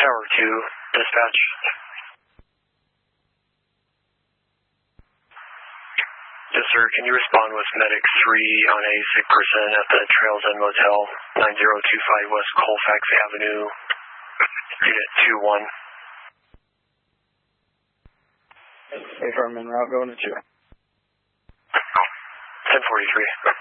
Tower 2, dispatch. Yes, sir. Can you respond with Medic 3 on a sick person at the Trails End Motel, 9025 West Colfax Avenue, Unit 2-1. Affirm en route, going to 2. 1043.